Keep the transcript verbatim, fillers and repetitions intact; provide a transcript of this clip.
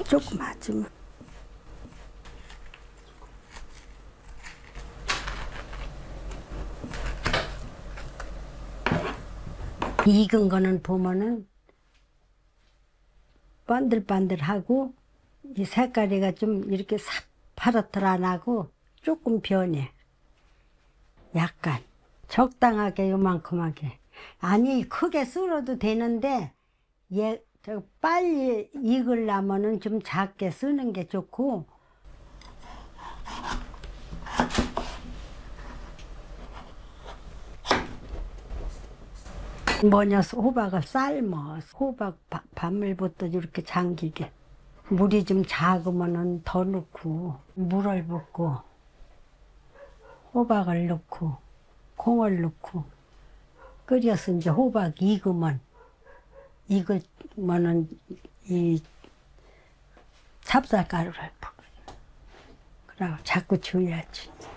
조금 하지만. 익은 거는 보면은 반들반들하고 이 색깔이가 좀 이렇게 사파랗들 안 하고 조금 변해. 약간 적당하게 요만큼하게. 아니 크게 썰어도 되는데 얘 저 빨리 익으려면은 좀 작게 쓰는 게 좋고. 뭐냐 호박을 삶아. 호박 바, 바물부터 이렇게 잠기게. 물이 좀 작으면은 더 넣고 물을 붓고 호박을 넣고 콩을 넣고 끓여서 이제 호박 익으면 익으면은 이 찹쌀가루를 부어요. 그러고 자꾸 줘야지.